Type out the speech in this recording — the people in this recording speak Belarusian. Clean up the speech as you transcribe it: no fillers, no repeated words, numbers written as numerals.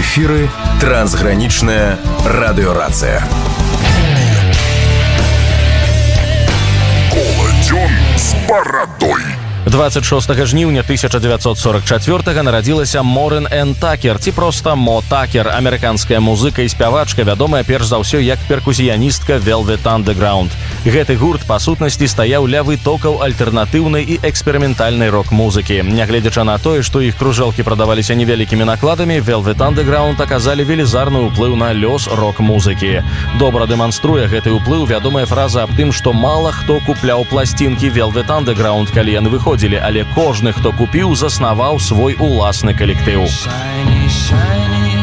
эфіры трансгранічная радыёрацыя. Коладзён з барадой. 26 жніўня 1944 нарадзілася Морэн Энн Такер, ці проста Мо Такер, амерыканская музыка і спявачка, вядомая перш за ўсё як перкусіяністка Velvet Underground. Гэты гурт, па сутнасці, стаяў ля вытокаў альтэрнатыўнай і эксперыментальнай рок-музыкі. Нягледзячы на тое, што іх кружэлкі прадаваліся невялікімі накладамі, Velvet Underground аказалі велізарны ўплыў на лёс рок-музыкі. Добра дэманструе гэты ўплыў вядомая фраза аб тым, што мала хто купляў пласцінкі Velvet Underground, калі яны выходзілі, але кожны, хто купіў, заснаваў свой уласны калектыў. Shiny, shiny